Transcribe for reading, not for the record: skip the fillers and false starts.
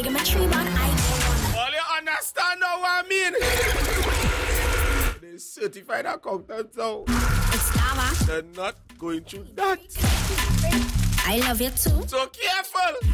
give me 3 1, I get 1. All you understand now what I mean? They certified accountants now. It's Dava. They're not going through that. I love you too. So careful.